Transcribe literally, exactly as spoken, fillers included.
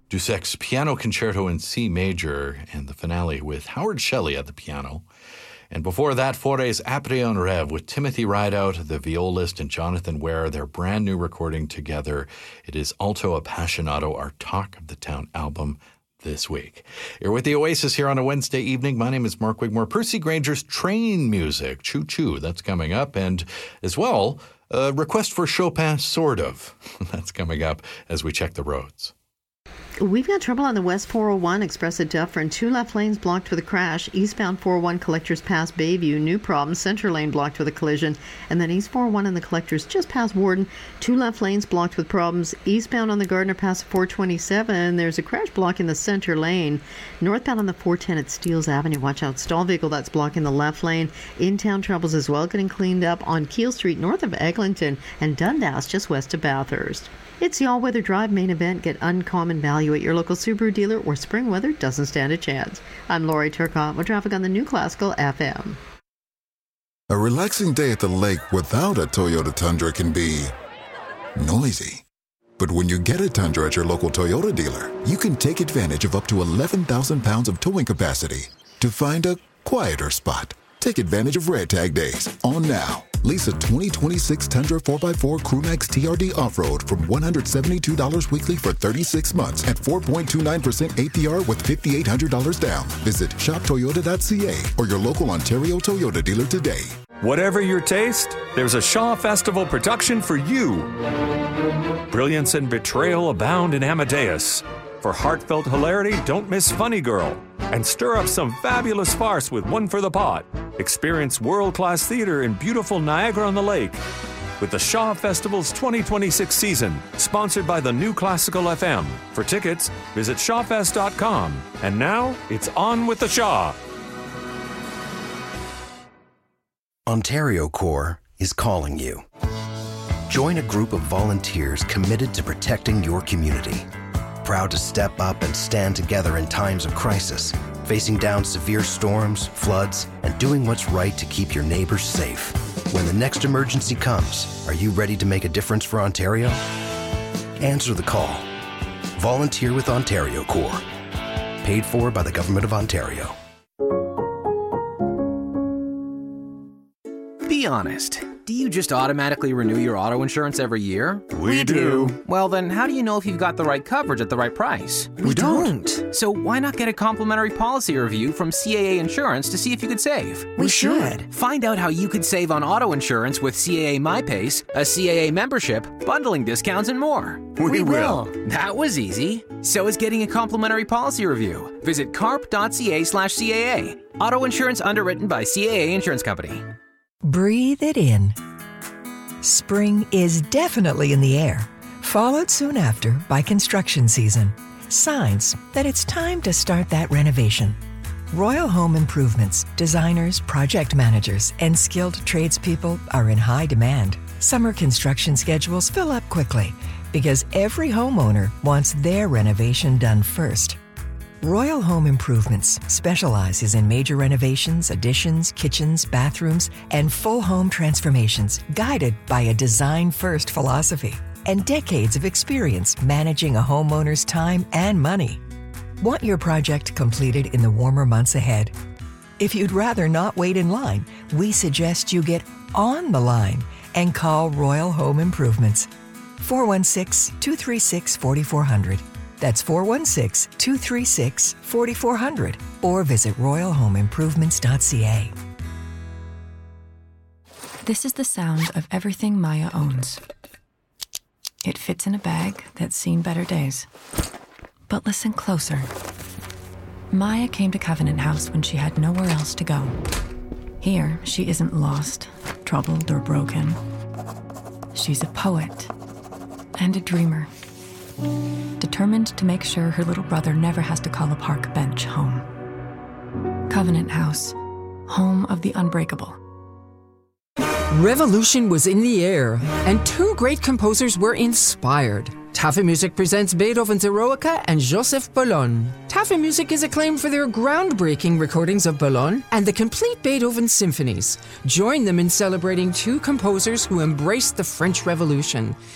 Dussek's Piano Concerto in C Major, and the finale with Howard Shelley at the piano. And before that, Fauré's Après un rêve with Timothy Rideout, the violist, and Jonathan Ware, their brand new recording together. It is Alto Appassionato, our Talk of the Town album this week. You're with the Oasis here on a Wednesday evening. My name is Mark Wigmore. Percy Granger's Train Music, Choo Choo, that's coming up. And as well, a request for Chopin, sort of. That's coming up as we check the roads. We've got trouble on the West four oh one, Express at Dufferin. Two left lanes blocked with a crash. Eastbound four oh one, Collectors past Bayview. New problem. Center lane blocked with a collision. And then East four oh one and the Collectors just past Warden. Two left lanes blocked with problems. Eastbound on the Gardner past four twenty-seven. There's a crash blocking the center lane. Northbound on the four ten at Steeles Avenue. Watch out. Stall vehicle that's blocking the left lane. In-town troubles as well getting cleaned up on Keel Street north of Eglinton and Dundas just west of Bathurst. It's the all-weather drive main event. Get uncommon value at your local Subaru dealer, or spring weather doesn't stand a chance. I'm Lori Turcotte with traffic on the New Classical F M. A relaxing day at the lake without a Toyota Tundra can be noisy. But when you get a Tundra at your local Toyota dealer, you can take advantage of up to eleven thousand pounds of towing capacity to find a quieter spot. Take advantage of Red Tag Days on now. Lease a twenty twenty-six Tundra four by four Crewmax T R D Off-Road from one hundred seventy-two dollars weekly for thirty-six months at four point two nine percent A P R with five thousand eight hundred dollars down. Visit shop toyota dot c a or your local Ontario Toyota dealer today. Whatever your taste, there's a Shaw Festival production for you. Brilliance and betrayal abound in Amadeus. For heartfelt hilarity, don't miss Funny Girl. And stir up some fabulous farce with One for the Pot. Experience world-class theater in beautiful Niagara-on-the-Lake with the Shaw Festival's twenty twenty-six season, sponsored by the New Classical F M. For tickets, visit shawfest dot com. And now, it's on with the Shaw. Ontario Corps is calling you. Join a group of volunteers committed to protecting your community. Proud to step up and stand together in times of crisis, facing down severe storms, floods, and doing what's right to keep your neighbors safe. When the next emergency comes, are you ready to make a difference for Ontario? Answer the call. Volunteer with Ontario Corps. Paid for by the Government of Ontario. Be honest. Do you just automatically renew your auto insurance every year? We do. Well, then how do you know if you've got the right coverage at the right price? We don't. So why not get a complimentary policy review from C A A Insurance to see if you could save? We should. Find out how you could save on auto insurance with C A A MyPace, a C A A membership, bundling discounts, and more. We, We will. will. That was easy. So is getting a complimentary policy review. Visit carp dot c a slash C A A. Auto insurance underwritten by C A A Insurance Company. Breathe it in. Spring is definitely in the air, followed soon after by construction season. Signs that it's time to start that renovation. Royal Home Improvements, designers, project managers, and skilled tradespeople are in high demand. Summer construction schedules fill up quickly because every homeowner wants their renovation done first. Royal Home Improvements specializes in major renovations, additions, kitchens, bathrooms, and full home transformations, guided by a design-first philosophy and decades of experience managing a homeowner's time and money. Want your project completed in the warmer months ahead? If you'd rather not wait in line, we suggest you get on the line and call Royal Home Improvements. four one six, two three six, four four zero zero. That's four one six, two three six, four four zero zero or visit royal home improvements dot c a. This is the sound of everything Maya owns. It fits in a bag that's seen better days. But listen closer. Maya came to Covenant House when she had nowhere else to go. Here, she isn't lost, troubled, or broken. She's a poet and a dreamer, determined to make sure her little brother never has to call a park bench home. Covenant House, home of the unbreakable. Revolution was in the air, and two great composers were inspired. Taffy Music presents Beethoven's Eroica and Joseph Boulogne. Taffy Music is acclaimed for their groundbreaking recordings of Boulogne and the complete Beethoven symphonies. Join them in celebrating two composers who embraced the French Revolution.